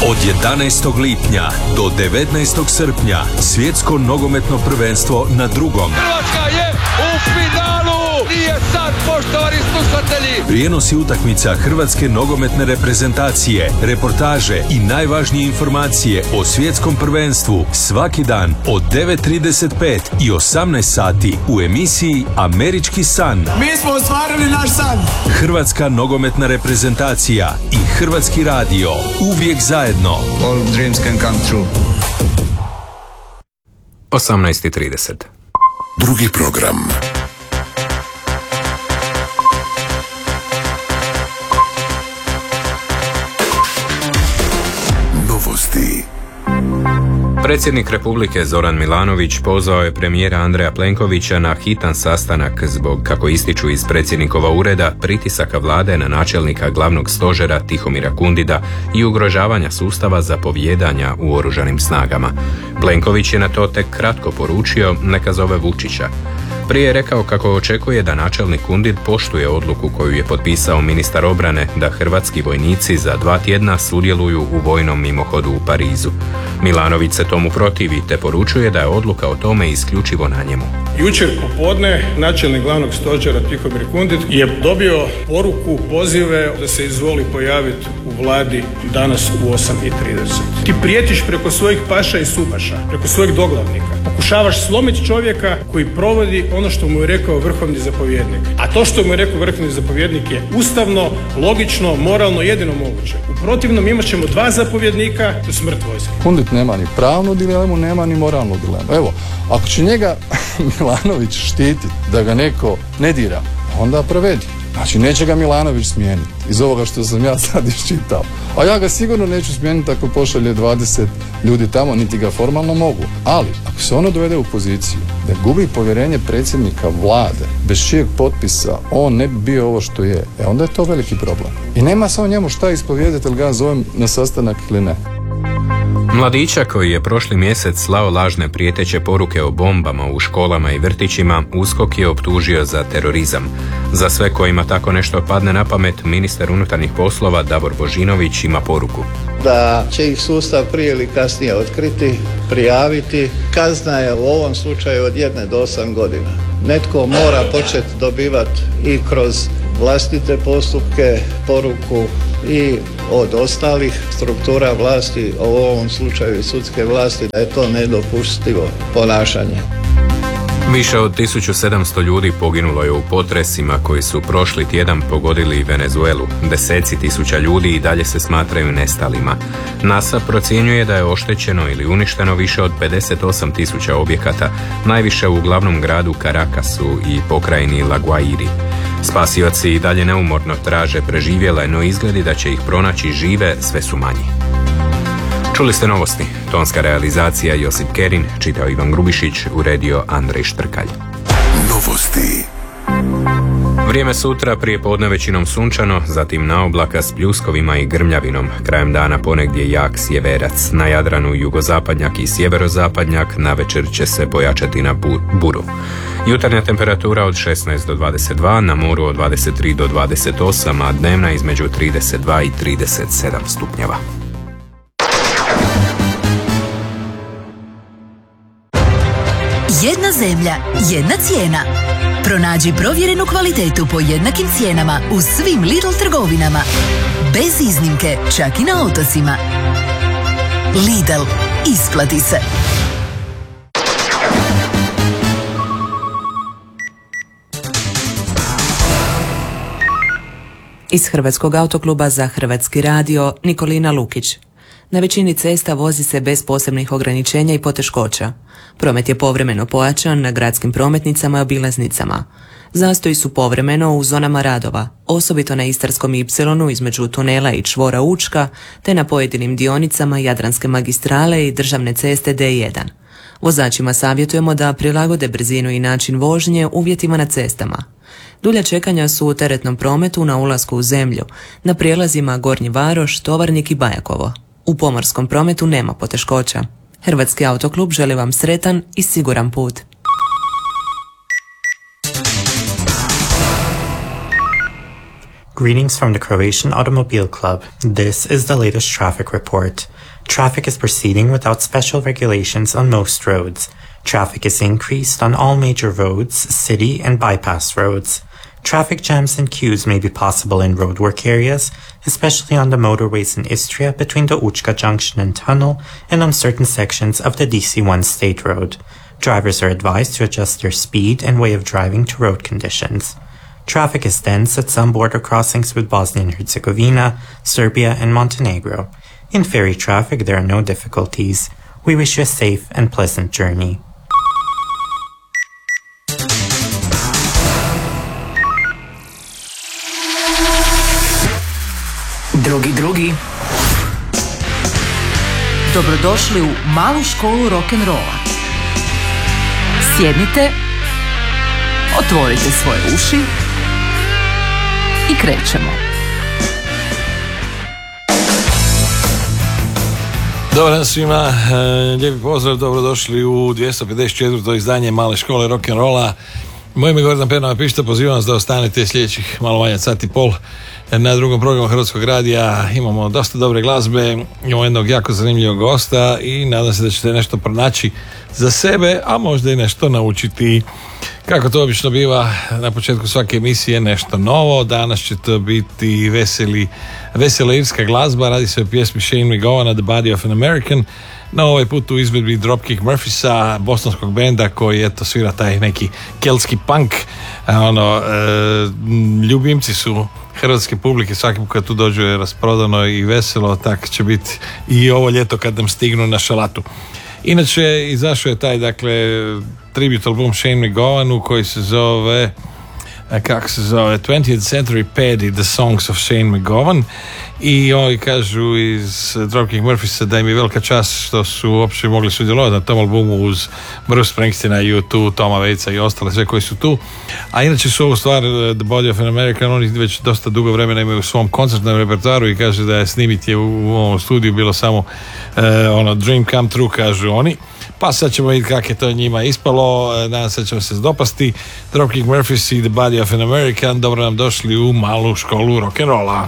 Od 11. lipnja do 19. srpnja svjetsko nogometno prvenstvo na drugom. Hrvatska je u finalu! Nije sad, poštovani slušatelji! Prijenosi utakmica hrvatske nogometne reprezentacije, reportaže i najvažnije informacije o svjetskom prvenstvu svaki dan od 9:35 i 18 sati u emisiji Američki san. Mi smo ostvarili naš san! Hrvatska nogometna reprezentacija i Hrvatski radio. Uvijek zajedno. All dreams can come true. 18:30. Drugi program. Novosti. Predsjednik Republike Zoran Milanović pozvao je premijera Andreja Plenkovića na hitan sastanak zbog, kako ističu iz predsjednikova ureda, pritisaka vlade na načelnika glavnog stožera Tihomira Kundida i ugrožavanja sustava zapovijedanja u oružanim snagama. Plenković je na to tek kratko poručio neka zove Vučića. Prije je rekao kako očekuje da načelnik Kundid poštuje odluku koju je potpisao ministar obrane da hrvatski vojnici za 2 tjedna sudjeluju u vojnom mimohodu u Parizu. Milanović se tomu protivi te poručuje da je odluka o tome isključivo na njemu. Jučer popodne načelnik glavnog stožera Tihomir Kundid je dobio poruku, pozive da se izvoli pojaviti u vladi danas u 8:30. Ti prijetiš preko svojih paša i supaša, preko svojih doglavnika. Pokušavaš slomiti čovjeka koji provodi ono što mu je rekao vrhovni zapovjednik. A to što mu je rekao vrhovni zapovjednik je ustavno, logično, moralno, jedino moguće. U protivnom imat ćemo 2 zapovjednika, to je smrt vojske. Kundid nema ni pravnu dilemu, nema ni moralnu dilemu. Evo, ako će njega Milanović štititi da ga neko ne dira, onda provedi. Znači, neće ga Milanović smijeniti iz ovoga što sam ja sad iščitao. A ja ga sigurno neću smijeniti ako pošalje 20 ljudi tamo, niti ga formalno mogu. Ali, ako se ono dovede u poziciju da gubi povjerenje predsjednika vlade, bez čijeg potpisa on ne bi bio ovo što je, onda je to veliki problem. I nema samo njemu šta ispovijedati, ili ga zovem na sastanak ili ne. Mladića koji je prošli mjesec slao lažne prijeteće poruke o bombama u školama i vrtićima, USKOK je optužio za terorizam. Za sve kojima tako nešto padne na pamet, ministar unutarnjih poslova Davor Božinović ima poruku. Da će ih sustav prije ili kasnije otkriti, prijaviti. Kazna je u ovom slučaju od 1 do 8 godina. Netko mora početi dobivati i kroz vlastite postupke poruku i od ostalih struktura vlasti, u ovom slučaju sudske vlasti, da je to nedopustivo ponašanje. Više od 1700 ljudi poginulo je u potresima koji su prošli tjedan pogodili Venezuelu. Deseci tisuća ljudi i dalje se smatraju nestalima. NASA procjenjuje da je oštećeno ili uništeno više od 58.000 objekata, najviše u glavnom gradu Caracasu i pokrajini La Guairi. Spasioci i dalje neumorno traže preživjele, no izgledi da će ih pronaći žive sve su manji. Čuli ste novosti. Tonska realizacija Josip Kerin, čitao Ivan Grubišić, uredio Andrej Štrkalj. Novosti. Vrijeme sutra, prije podne većinom sunčano, zatim na oblaka s pljuskovima i grmljavinom. Krajem dana ponegdje jak sjeverac. Na Jadranu jugozapadnjak i sjeverozapadnjak, navečer će se pojačati na buru. Jutarnja temperatura od 16 do 22, na moru od 23 do 28, a dnevna između 32 i 37 stupnjeva. Jedna zemlja, jedna cijena. Pronađi provjerenu kvalitetu po jednakim cijenama u svim Lidl trgovinama. Bez iznimke, čak i na otocima. Lidl, isplati se. Iz Hrvatskog autokluba za Hrvatski radio, Nikolina Lukić. Na većini cesta vozi se bez posebnih ograničenja i poteškoća. Promet je povremeno pojačan na gradskim prometnicama i obilaznicama. Zastoji su povremeno u zonama radova, osobito na Istarskom ipsilonu između tunela i čvora Učka, te na pojedinim dionicama Jadranske magistrale i državne ceste D1. Vozačima savjetujemo da prilagode brzinu i način vožnje uvjetima na cestama. Dulja čekanja su u teretnom prometu na ulasku u zemlju, na prijelazima Gornji Varoš, Tovarnik i Bajakovo. U pomorskom prometu nema poteškoća. Hrvatski autoklub želi vam sretan i siguran put. Greetings from the Croatian Automobile Club. This is the latest traffic report. Traffic is proceeding without special regulations on most roads. Traffic is increased on all major roads, city and bypass roads. Traffic jams and queues may be possible in roadwork areas, especially on the motorways in Istria between the Učka Junction and Tunnel and on certain sections of the DC-1 State Road. Drivers are advised to adjust their speed and way of driving to road conditions. Traffic is dense at some border crossings with Bosnia and Herzegovina, Serbia and Montenegro. In ferry traffic there are no difficulties. We wish you a safe and pleasant journey. Drugi. Dobrodošli u malu školu rock'n'rolla. Sjednite, otvorite svoje uši i krećemo. Dobar dan svima, lijepi pozdrav, dobrodošli u 254. izdanje male škole rock'n'rolla. Moje ime je Gordan Pernava Pišta, pozivam vas da ostanete sljedećih malo manje sat i pol na drugom programu Hrvatskog radija. Imamo dosta dobre glazbe, imamo jednog jako zanimljivog gosta i nadam se da ćete nešto pronaći za sebe, a možda i nešto naučiti. Kako to obično biva, na početku svake emisije nešto novo. Danas će to biti vesela irska glazba. Radi se o pjesmi Shane MacGowana, The Body of an American. Na ovaj put u izvedbi Dropkick Murphisa, bosanskog benda koji eto svira taj neki keltski punk. Ljubimci su hrvatske publike, svaki put kad tu dođu je rasprodano i veselo, tako će biti i ovo ljeto kad nam stignu na šalatu. Inače, izašao je taj, tribute album Shane MacGowanu koji se zove 20th Century Paddy, The Songs of Shane MacGowan, i oni kažu iz Dropkick Murphisa da im je velika čast što su uopće mogli sudjelovati na tom albumu uz Bruce Springsteena, U2, Toma Waitsa i ostale, sve koji su tu. A inače su ovu stvar The Body of an American oni već dosta dugo vremena imaju u svom koncertnom repertoaru i kaže da je snimiti je u ovom studiju bilo samo dream come true, kažu oni. Pa sad ćemo vidjeti kako je to njima ispalo. Nadam se da ćemo se dopasti. Dropkick Murphys i The Body of an American. Dobro nam došli u malu školu rock'n'rolla.